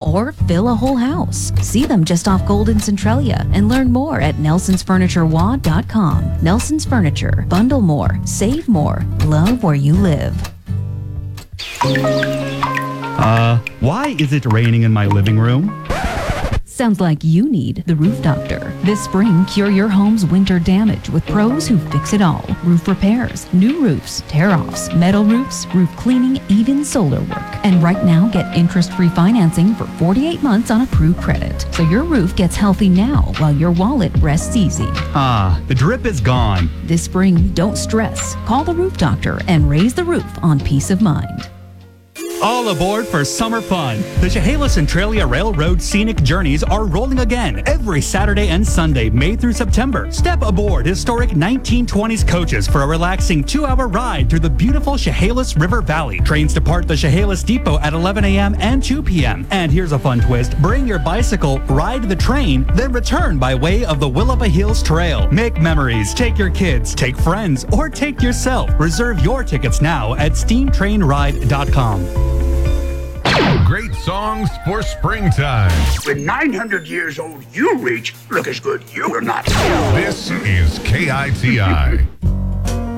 or fill a whole house. See them just off Golden Centralia and learn more at nelsonsfurniturewa.com. Nelson's Furniture. Bundle more, save more, love where you live. Why is it raining in my living room? Sounds like you need the Roof Doctor. This spring, cure your home's winter damage with pros who fix it all. Roof repairs, new roofs, tear-offs, metal roofs, roof cleaning, even solar work. And right now, get interest-free financing for 48 months on approved credit. So your roof gets healthy now while your wallet rests easy. The drip is gone. This spring, don't stress. Call the Roof Doctor and raise the roof on peace of mind. All aboard for summer fun. The Chehalis Centralia Railroad Scenic Journeys are rolling again every Saturday and Sunday, May through September. Step aboard historic 1920s coaches for a relaxing 2-hour ride through the beautiful Chehalis River Valley. Trains depart the Chehalis Depot at 11 a.m. and 2 p.m. And here's a fun twist. Bring your bicycle, ride the train, then return by way of the Willapa Hills Trail. Make memories, take your kids, take friends, or take yourself. Reserve your tickets now at steamtrainride.com. Great songs for springtime. When 900 years old you reach, look as good you will not. This is KITI.